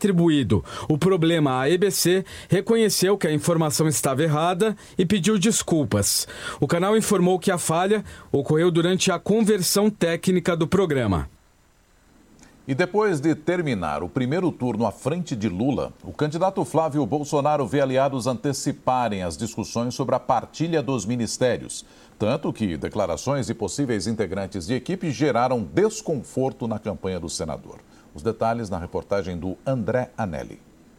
atribuído o problema à EBC, reconheceu que a informação estava errada e pediu desculpas. O canal informou que a falha ocorreu durante a conversão técnica do programa. E depois de terminar o primeiro turno à frente de Lula, o candidato Flávio Bolsonaro vê aliados anteciparem as discussões sobre a partilha dos ministérios. Tanto que declarações de possíveis integrantes de equipe geraram desconforto na campanha do senador. Os detalhes na reportagem do André Anelli.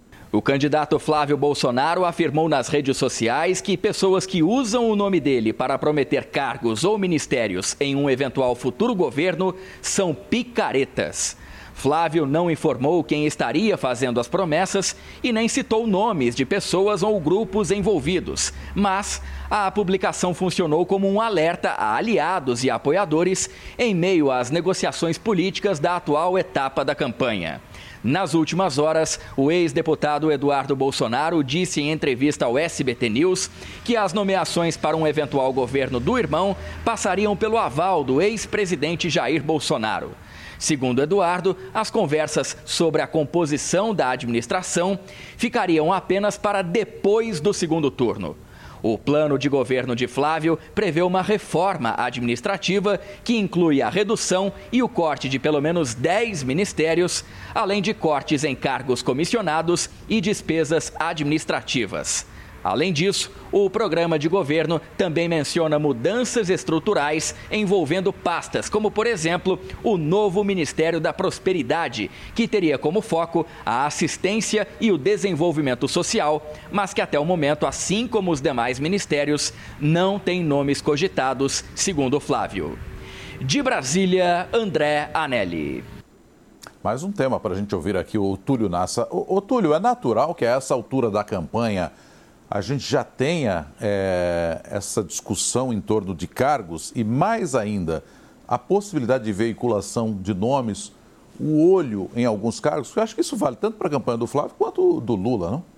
O candidato Flávio Bolsonaro afirmou nas redes sociais que pessoas que usam o nome dele para prometer cargos ou ministérios em um eventual futuro governo são picaretas. Flávio não informou quem estaria fazendo as promessas e nem citou nomes de pessoas ou grupos envolvidos, mas a publicação funcionou como um alerta a aliados e apoiadores em meio às negociações políticas da atual etapa da campanha. Nas últimas horas, o ex-deputado Eduardo Bolsonaro disse em entrevista ao SBT News que as nomeações para um eventual governo do irmão passariam pelo aval do ex-presidente Jair Bolsonaro. Segundo Eduardo, as conversas sobre a composição da administração ficariam apenas para depois do segundo turno. O plano de governo de Flávio prevê uma reforma administrativa que inclui a redução e o corte de pelo menos 10 ministérios, além de cortes em cargos comissionados e despesas administrativas. Além disso, o programa de governo também menciona mudanças estruturais envolvendo pastas, como, por exemplo, o novo Ministério da Prosperidade, que teria como foco a assistência e o desenvolvimento social, mas que até o momento, assim como os demais ministérios, não tem nomes cogitados, segundo Flávio. De Brasília, André Anelli. Mais um tema para a gente ouvir aqui, o Túlio Nassa. Ô Túlio, é natural que a essa altura da campanha a gente já tenha essa discussão em torno de cargos e, mais ainda, a possibilidade de veiculação de nomes, o olho em alguns cargos? Eu acho que isso vale tanto para a campanha do Flávio quanto do Lula, não?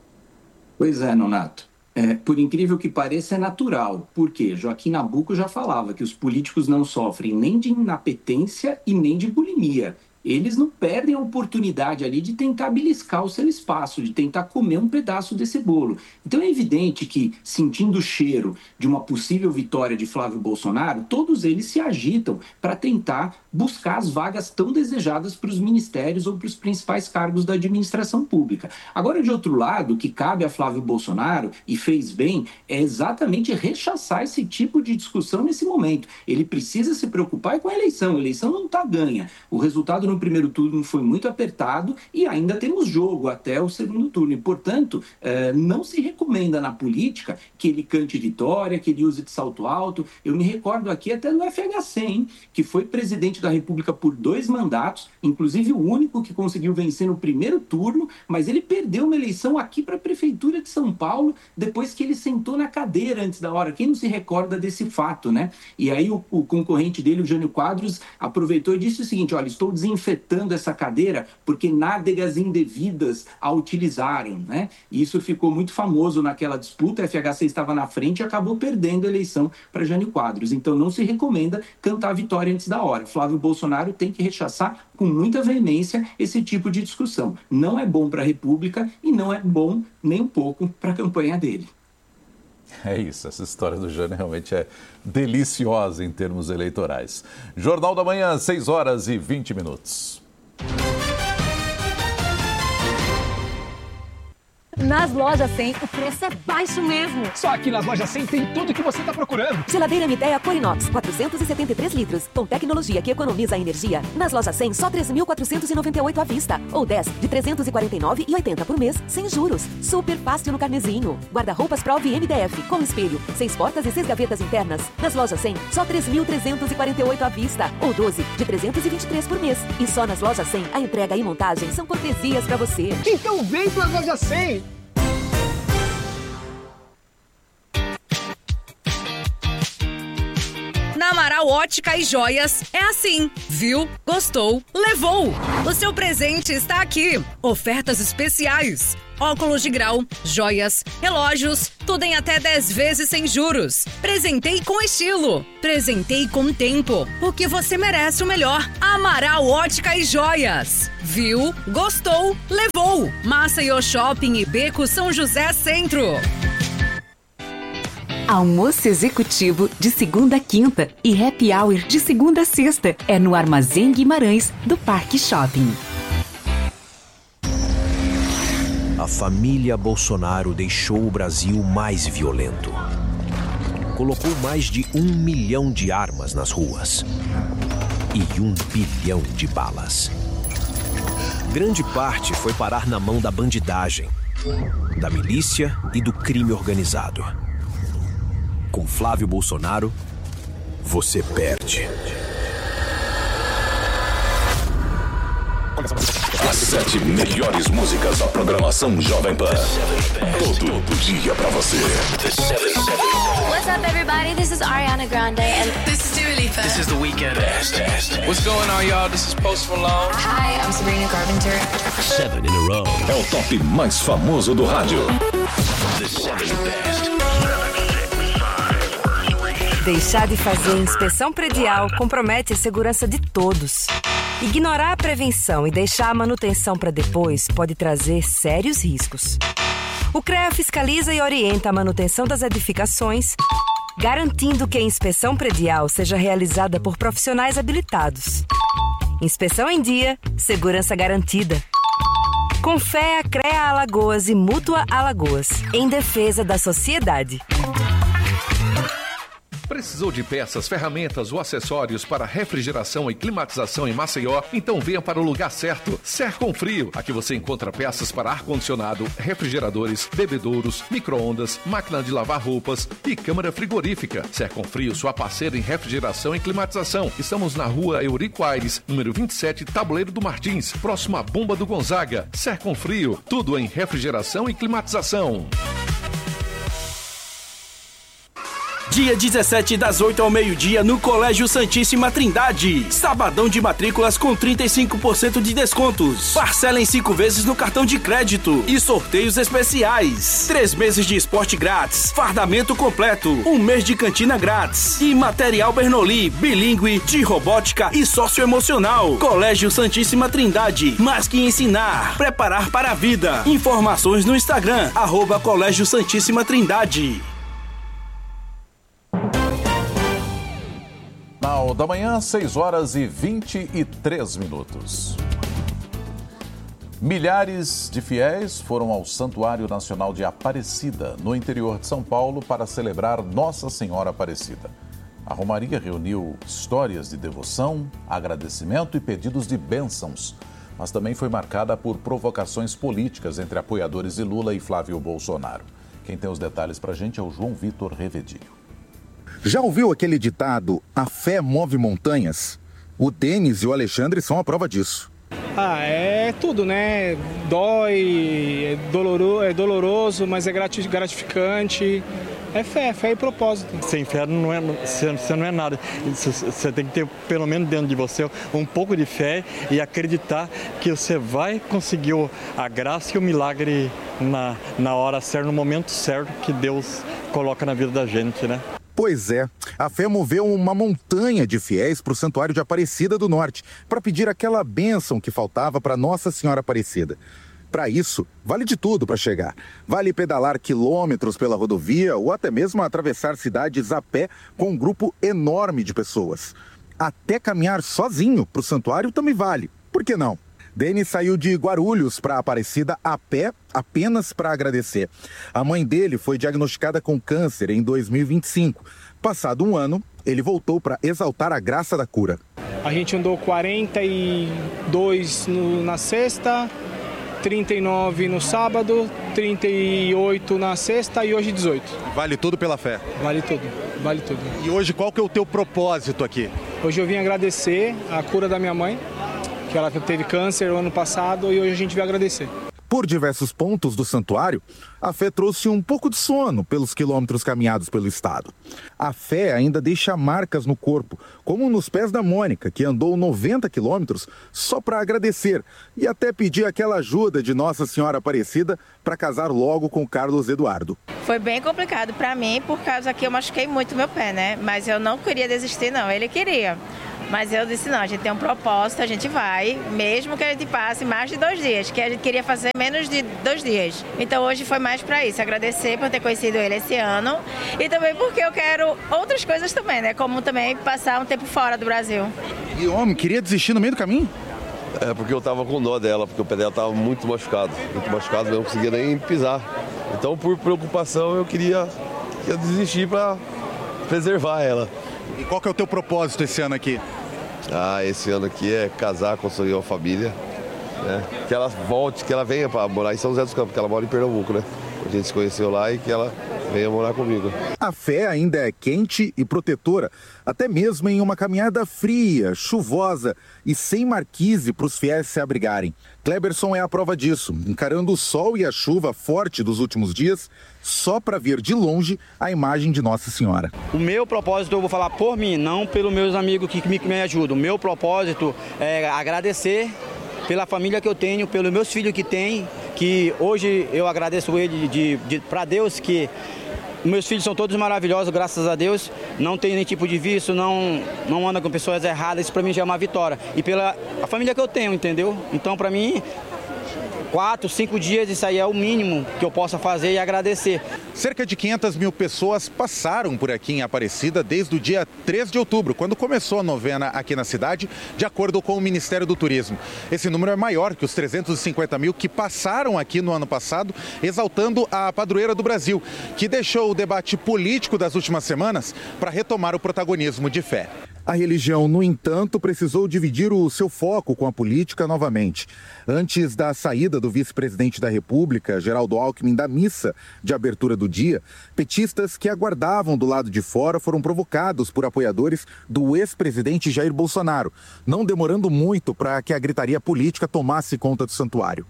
Pois é, Nonato. Por incrível que pareça, é natural. Por quê? Joaquim Nabuco já falava que os políticos não sofrem nem de inapetência e nem de bulimia. Eles não perdem a oportunidade ali de tentar beliscar o seu espaço, de tentar comer um pedaço desse bolo. Então é evidente que, sentindo o cheiro de uma possível vitória de Flávio Bolsonaro, todos eles se agitam para tentar buscar as vagas tão desejadas para os ministérios ou para os principais cargos da administração pública. Agora, de outro lado, o que cabe a Flávio Bolsonaro, e fez bem, é exatamente rechaçar esse tipo de discussão nesse momento. Ele precisa se preocupar com a eleição. A eleição não está ganha. O resultado no primeiro turno foi muito apertado e ainda temos jogo até o segundo turno. E, portanto, não se recomenda na política que ele cante vitória, que ele use de salto alto. Eu me recordo aqui até do FHC, hein, que foi presidente da República por 2 mandatos, inclusive o único que conseguiu vencer no primeiro turno, mas ele perdeu uma eleição aqui para a Prefeitura de São Paulo depois que ele sentou na cadeira antes da hora. Quem não se recorda desse fato, né? E aí o concorrente dele, o Jânio Quadros, aproveitou e disse o seguinte: olha, estou desinfetando essa cadeira porque nádegas indevidas a utilizaram, né? E isso ficou muito famoso naquela disputa. A FHC estava na frente e acabou perdendo a eleição para Jânio Quadros. Então não se recomenda cantar a vitória antes da hora. Flávio Bolsonaro tem que rechaçar com muita veemência esse tipo de discussão. Não é bom para a República e não é bom nem um pouco para a campanha dele. É isso, essa história do Jânio realmente é deliciosa em termos eleitorais. Jornal da Manhã, 6h20. Nas lojas 100, o preço é baixo mesmo. Só aqui nas lojas 100 tem tudo o que você está procurando. Geladeira Midea Corinox, 473 litros, com tecnologia que economiza energia. Nas lojas 100, só 3.498 à vista. Ou 10, de 349,80 por mês, sem juros. Super fácil no carnezinho. Guarda-roupas Prove MDF, com espelho, 6 portas e 6 gavetas internas. Nas lojas 100, só 3.348 à vista. Ou 12, de 323 por mês. E só nas lojas 100, a entrega e montagem são cortesias para você. Então vem para as lojas 100. Na Amaral Amaral Ótica e Joias é assim. Viu, gostou, levou. O seu presente está aqui. Ofertas especiais. Óculos de grau, joias, relógios, tudo em até 10 vezes sem juros. Presentei com estilo. Presentei com tempo. Porque você merece o melhor. Amaral Ótica e Joias. Viu, gostou, levou. Maceió Shopping e Beco São José Centro. Almoço executivo de segunda a quinta e happy hour de segunda a sexta. É no Armazém Guimarães, do Parque Shopping. A família Bolsonaro deixou o Brasil mais violento. Colocou mais de 1 milhão de armas nas ruas e 1 bilhão de balas. Grande parte foi parar na mão da bandidagem, da milícia e do crime organizado. Com Flávio Bolsonaro, você perde. As 7 melhores músicas da programação Jovem Pan. Todo dia pra você. What's up, everybody? This is Ariana Grande and this is Dua Lipa. This is The Weeknd. What's going on, y'all? This is Post Malone. Hi, I'm Sabrina Carpenter. 7 in a row. É o top mais famoso do rádio. The 7 Best. Deixar de fazer inspeção predial compromete a segurança de todos. Ignorar a prevenção e deixar a manutenção para depois pode trazer sérios riscos. O CREA fiscaliza e orienta a manutenção das edificações, garantindo que a inspeção predial seja realizada por profissionais habilitados. Inspeção em dia, segurança garantida. Com fé, a CREA Alagoas e Mútua Alagoas, em defesa da sociedade. Precisou de peças, ferramentas ou acessórios para refrigeração e climatização em Maceió? Então venha para o lugar certo. Serconfrio. Aqui você encontra peças para ar-condicionado, refrigeradores, bebedouros, micro-ondas, máquina de lavar roupas e câmara frigorífica. Serconfrio, sua parceira em refrigeração e climatização. Estamos na rua Eurico Aires, número 27, Tabuleiro do Martins, próximo à Bomba do Gonzaga. Serconfrio, tudo em refrigeração e climatização. Dia 17, das 8 ao meio-dia, no Colégio Santíssima Trindade. Sabadão de matrículas com 35% de descontos. Parcela em 5 vezes no cartão de crédito. E sorteios especiais. 3 meses de esporte grátis. Fardamento completo. 1 mês de cantina grátis. E material Bernoulli, bilíngue, de robótica e socioemocional. Colégio Santíssima Trindade. Mais que ensinar, preparar para a vida. Informações no Instagram, @Colégio Santíssima Trindade. Da manhã, 6 horas e 23 minutos. Milhares de fiéis foram ao Santuário Nacional de Aparecida, no interior de São Paulo, para celebrar Nossa Senhora Aparecida. A romaria reuniu histórias de devoção, agradecimento e pedidos de bênçãos, mas também foi marcada por provocações políticas entre apoiadores de Lula e Flávio Bolsonaro. Quem tem os detalhes para a gente é o João Vitor Revedilho. Já ouviu aquele ditado, a fé move montanhas? O Denis e o Alexandre são a prova disso. É tudo, né? Dói, é doloroso, mas é gratificante. É fé e propósito. Sem fé você não é nada. Você tem que ter, pelo menos dentro de você, um pouco de fé e acreditar que você vai conseguir a graça e o milagre na hora certa, no momento certo que Deus coloca na vida da gente, né? Pois é, a fé moveu uma montanha de fiéis para o Santuário de Aparecida do Norte, para pedir aquela bênção que faltava para Nossa Senhora Aparecida. Para isso, vale de tudo para chegar. Vale pedalar quilômetros pela rodovia ou até mesmo atravessar cidades a pé com um grupo enorme de pessoas. Até caminhar sozinho para o santuário também vale. Por que não? Denis saiu de Guarulhos para Aparecida a pé, apenas para agradecer. A mãe dele foi diagnosticada com câncer em 2025. Passado um ano, ele voltou para exaltar a graça da cura. A gente andou 42 na sexta, 39 no sábado, 38 na sexta e hoje 18. Vale tudo pela fé? Vale tudo. E hoje qual que é o teu propósito aqui? Hoje eu vim agradecer a cura da minha mãe, que ela teve câncer no ano passado, e hoje a gente veio agradecer. Por diversos pontos do santuário, a fé trouxe um pouco de sono pelos quilômetros caminhados pelo estado. A fé ainda deixa marcas no corpo, como nos pés da Mônica, que andou 90 quilômetros só para agradecer e até pedir aquela ajuda de Nossa Senhora Aparecida para casar logo com Carlos Eduardo. Foi bem complicado para mim, por causa que eu machuquei muito meu pé, né? Mas eu não queria desistir, não. Ele queria. Mas eu disse, não, a gente tem um propósito, a gente vai, mesmo que a gente passe mais de 2 dias, que a gente queria fazer menos de 2 dias. Então hoje foi mais para isso, agradecer por ter conhecido ele esse ano e também porque eu quero outras coisas também, né? Como também passar um tempo fora do Brasil. E homem, queria desistir no meio do caminho? É porque eu tava com dó dela, porque o pé dela tava muito machucado, eu não conseguia nem pisar. Então por preocupação eu queria desistir para preservar ela. E qual que é o teu propósito esse ano aqui? Esse ano aqui é casar, construir uma família, né? Que ela volte, que ela venha para morar em São José dos Campos, porque ela mora em Pernambuco, né? A gente se conheceu lá e que ela venha morar comigo. A fé ainda é quente e protetora, até mesmo em uma caminhada fria, chuvosa e sem marquise para os fiéis se abrigarem. Cleberson é a prova disso, encarando o sol e a chuva forte dos últimos dias, só para ver de longe a imagem de Nossa Senhora. O meu propósito, eu vou falar por mim, não pelos meus amigos que me ajudam. O meu propósito é agradecer pela família que eu tenho, pelos meus filhos que têm, que hoje eu agradeço ele para Deus, que meus filhos são todos maravilhosos, graças a Deus, não tem nenhum tipo de vício, não anda com pessoas erradas, isso para mim já é uma vitória. E pela a família que eu tenho, entendeu? Então para mim, 4, 5 dias, isso aí é o mínimo que eu possa fazer e agradecer. Cerca de 500 mil pessoas passaram por aqui em Aparecida desde o dia 3 de outubro, quando começou a novena aqui na cidade, de acordo com o Ministério do Turismo. Esse número é maior que os 350 mil que passaram aqui no ano passado, exaltando a padroeira do Brasil, que deixou o debate político das últimas semanas para retomar o protagonismo de fé. A religião, no entanto, precisou dividir o seu foco com a política novamente. Antes da saída do vice-presidente da República, Geraldo Alckmin, da missa de abertura do dia, petistas que aguardavam do lado de fora foram provocados por apoiadores do ex-presidente Jair Bolsonaro, não demorando muito para que a gritaria política tomasse conta do santuário.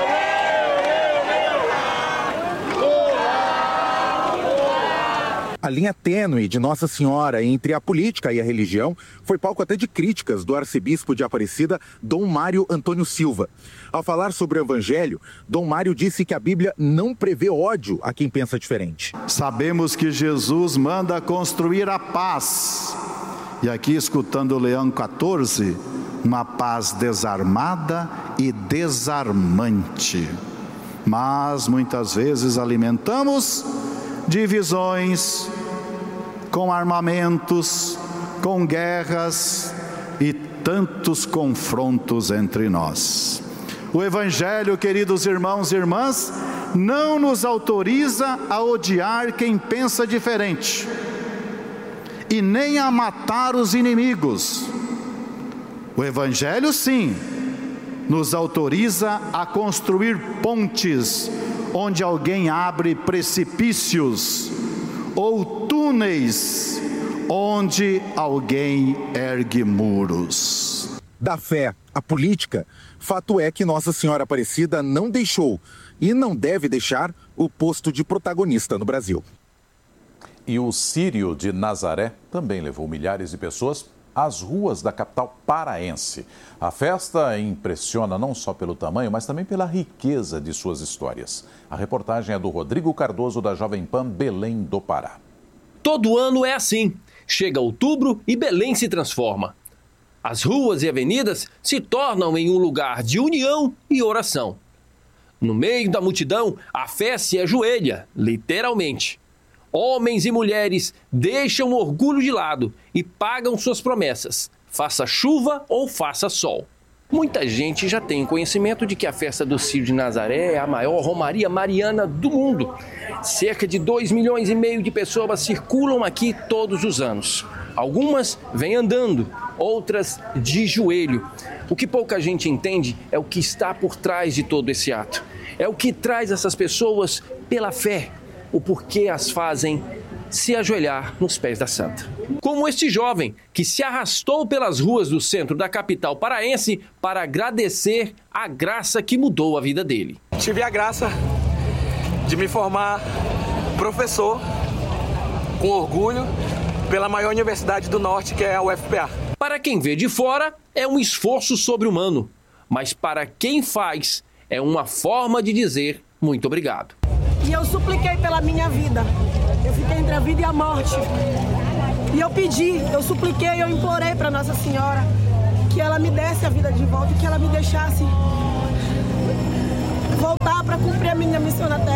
A linha tênue de Nossa Senhora entre a política e a religião foi palco até de críticas do arcebispo de Aparecida, Dom Mário Antônio Silva. Ao falar sobre o Evangelho, Dom Mário disse que a Bíblia não prevê ódio a quem pensa diferente. Sabemos que Jesus manda construir a paz. E aqui, escutando o Leão 14, uma paz desarmada e desarmante. Mas muitas vezes alimentamos divisões, com armamentos, com guerras e tantos confrontos entre nós. O Evangelho, queridos irmãos e irmãs, não nos autoriza a odiar quem pensa diferente e nem a matar os inimigos. O Evangelho, sim, nos autoriza a construir pontes onde alguém abre precipícios, ou túneis onde alguém ergue muros. Da fé à política, fato é que Nossa Senhora Aparecida não deixou e não deve deixar o posto de protagonista no Brasil. E o Círio de Nazaré também levou milhares de pessoas às ruas da capital paraense. A festa impressiona não só pelo tamanho, mas também pela riqueza de suas histórias. A reportagem é do Rodrigo Cardoso, da Jovem Pan Belém do Pará. Todo ano é assim. Chega outubro e Belém se transforma. As ruas e avenidas se tornam em um lugar de união e oração. No meio da multidão, a fé se ajoelha, literalmente. Homens e mulheres deixam o orgulho de lado e pagam suas promessas, faça chuva ou faça sol. Muita gente já tem conhecimento de que a festa do Círio de Nazaré é a maior romaria mariana do mundo. Cerca de 2,5 milhões de pessoas circulam aqui todos os anos. Algumas vêm andando, outras de joelho. O que pouca gente entende é o que está por trás de todo esse ato. É o que traz essas pessoas pela fé, o porquê as fazem se ajoelhar nos pés da santa. Como este jovem que se arrastou pelas ruas do centro da capital paraense para agradecer a graça que mudou a vida dele. tive a graça de me formar professor com orgulho pela maior universidade do Norte, que é a UFPA. Para quem vê de fora, é um esforço sobre-humano, mas para quem faz, é uma forma de dizer muito obrigado. E eu supliquei pela minha vida. Eu fiquei entre a vida e a morte. E eu pedi, eu supliquei, eu implorei para Nossa Senhora que ela me desse a vida de volta e que ela me deixasse voltar para cumprir a minha missão na Terra.